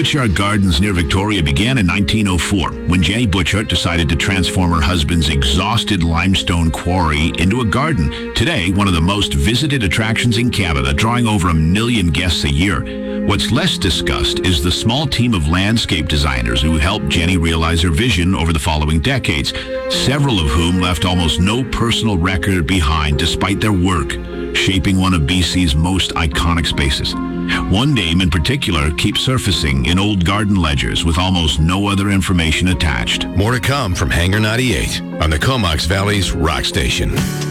Butchart Gardens near Victoria began in 1904 when Jenny Butchart decided to transform her husband's exhausted limestone quarry into a garden. Today, one of the most visited attractions in Canada, drawing over 1 million guests a year. What's less discussed is the small team of landscape designers who helped Jenny realize her vision over the following decades, several of whom left almost no personal record behind despite their work, shaping one of BC's most iconic spaces. One name in particular keeps surfacing in old garden ledgers with almost no other information attached. More to come from Hangar 98 on the Comox Valley's Rock Station.